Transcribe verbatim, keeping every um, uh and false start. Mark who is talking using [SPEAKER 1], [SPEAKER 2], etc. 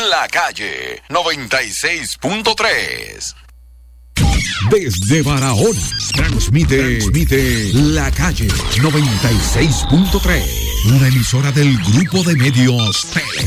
[SPEAKER 1] La Calle noventa y seis punto tres.
[SPEAKER 2] Desde Barahona, transmite, transmite La Calle noventa y seis punto tres. Una emisora del Grupo de Medios Tele.